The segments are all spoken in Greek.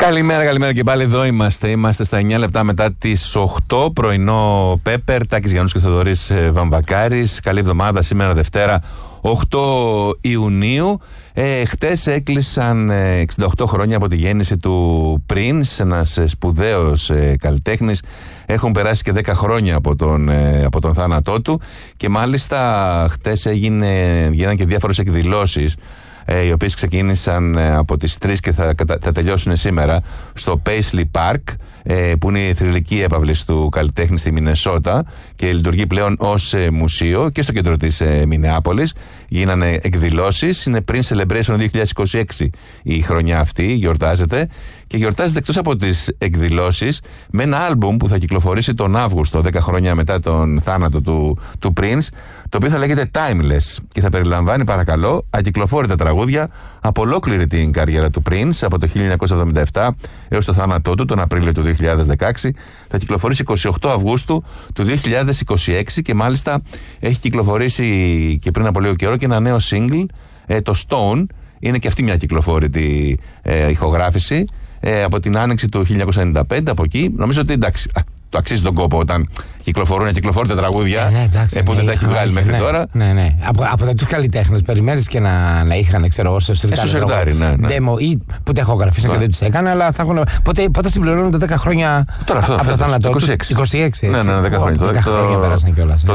Καλημέρα και πάλι εδώ είμαστε. Είμαστε στα 9 λεπτά μετά τις 8. Πρωινό Πέπερ, Τάκης Γιαννούς και Θοδωρής Βαμβακάρης. Καλή εβδομάδα, σήμερα Δευτέρα 8 Ιουνίου. Χτες έκλεισαν 68 χρόνια από τη γέννηση του Prince, ένας σπουδαίος καλλιτέχνης. Έχουν περάσει και 10 χρόνια από τον θάνατό του και μάλιστα χτες γίνανε και διάφορες εκδηλώσεις, οι οποίες ξεκίνησαν από τις 3 και θα τελειώσουν σήμερα στο Paisley Park, που είναι η θρυλική έπαυλης του καλλιτέχνη στη Μινεσότα και λειτουργεί πλέον ως μουσείο, και στο κέντρο της Μινεάπολης γίνανε εκδηλώσεις. Είναι Prince Celebration 2026 η χρονιά αυτή, γιορτάζεται, και γιορτάζεται εκτός από τις εκδηλώσεις με ένα άλμπουμ που θα κυκλοφορήσει τον Αύγουστο, 10 χρόνια μετά τον θάνατο του Prince, το οποίο θα λέγεται Timeless και θα περιλαμβάνει, παρακαλώ, ακυκλοφόρητα τραγούδια από ολόκληρη την καριέρα του Prince από το 1977 έως το θάνατό του τον Απρίλιο του 2016. Θα κυκλοφορήσει 28 Αυγούστου του 2026 και μάλιστα έχει κυκλοφορήσει και πριν από λίγο καιρό και ένα νέο single, το Stone. Είναι και αυτή μια κυκλοφόρητη ηχογράφηση από την άνοιξη του 1995. Από εκεί νομίζω ότι εντάξει, το αξίζει τον κόπο όταν κυκλοφορούν τραγούδια που δεν τα έχει βγάλει μέχρι τώρα. Ναι. Από τους καλλιτέχνες περιμένεις και να είχαν, ξέρω εγώ, στο σιρτάρι, demo ή που τα ηχογραφήσαν και δεν τους έκανε, αλλά θα έχουν. Πότε συμπληρώνουν τα 10 χρόνια από το θάνατό του? 26. Ναι, 10 χρόνια. 10 χρόνια πέρασαν κιόλας.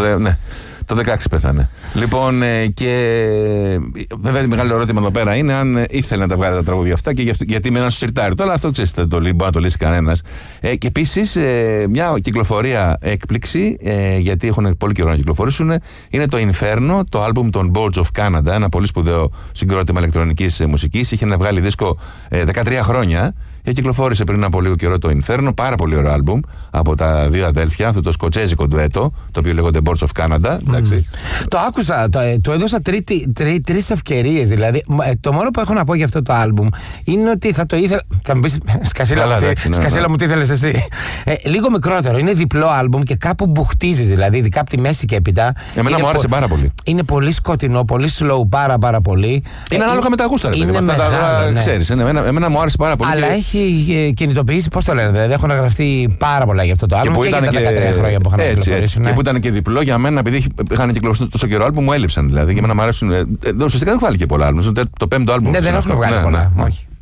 Το 16 πέθανε. Λοιπόν, και βέβαια το μεγάλο ερώτημα εδώ πέρα είναι αν ήθελε να τα βγάλει τα τραγούδια αυτά και γιατί με ένα σιρτάρι. Τώρα αυτό ξέρετε, το μπορεί να το λύσει κανένας. Και επίσης μια κυκλοφορία έκπληξη, γιατί έχουν πολύ καιρό να κυκλοφορήσουν, είναι το Inferno, το άλμπουμ των Boards of Canada, ένα πολύ σπουδαίο συγκρότημα ηλεκτρονικής μουσικής. Είχε να βγάλει δίσκο 13 χρόνια. Κυκλοφόρησε πριν από λίγο καιρό το Inferno, πάρα πολύ ωραίο άλμπουμ από τα δύο αδέλφια, αυτό το σκοτσέζικο ντουέτο, το οποίο λέγονται Boards of Canada. Το άκουσα, του έδωσα τρεις ευκαιρίες. Δηλαδή, το μόνο που έχω να πω για αυτό το άλμπουμ είναι ότι θα το ήθελα. Θα μου πεις, σκασίλα μου, τι ήθελες εσύ? Λίγο μικρότερο, είναι διπλό άλμπουμ και κάπου μπουχτίζεις, δηλαδή, ειδικά από τη μέση και έπειτα. Εμένα μου άρεσε πάρα πολύ. Είναι πολύ σκοτεινό, πολύ slow, πάρα πολύ. Είναι ανάλογα με τα γούστα, ξέρεις. Εμένα μου άρεσε πάρα πολύ. Αλλά έχει κινητοποιήσει, πώς το λένε, δηλαδή έχουν γραφτεί πάρα πολλά για αυτό το άλμπουμ και για τα 13 χρόνια που είχαν κυκλοφορήσει. Και που ήταν και διπλό για μένα, επειδή είχαν κυκλοφορήσει τόσο καιρό άλμπουμ, μου έλειψαν δηλαδή. Και εμένα μου αρέσουν. Ουσιαστικά δεν έχω βάλει και πολλά άλμπουμ. Το 5ο άλμπουμ. Δεν έχουν βγάλει πολλά. Όχι.